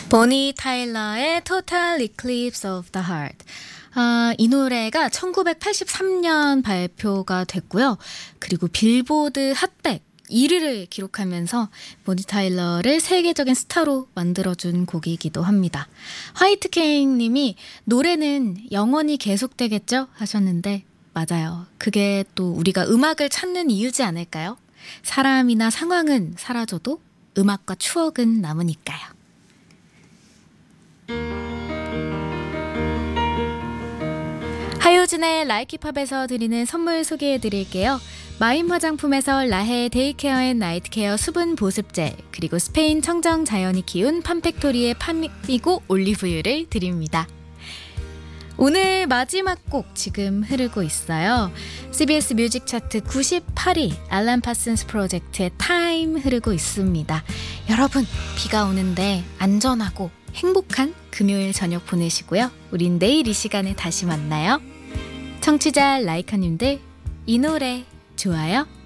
보니 타일러의 Total Eclipse of the Heart. 이 노래가 1983년 발표가 됐고요. 그리고 빌보드 핫백 1위를 기록하면서 보니 타일러를 세계적인 스타로 만들어준 곡이기도 합니다. 화이트케인 님이 노래는 영원히 계속되겠죠? 하셨는데 맞아요. 그게 또 우리가 음악을 찾는 이유지 않을까요? 사람이나 상황은 사라져도 음악과 추억은 남으니까요. 하효진의 라이키팝에서 드리는 선물 소개해드릴게요. 마임 화장품에서 라헤 데이케어 앤 나이트케어 수분 보습젤, 그리고 스페인 청정 자연이 키운 팜팩토리의 파미고 올리브유를 드립니다. 오늘 마지막 곡 지금 흐르고 있어요. CBS 뮤직 차트 98위 알란 파슨스 프로젝트의 타임 흐르고 있습니다. 여러분 비가 오는데 안전하고 행복한 금요일 저녁 보내시고요. 우린 내일 이 시간에 다시 만나요. 청취자 라이카님들 이 노래 좋아요?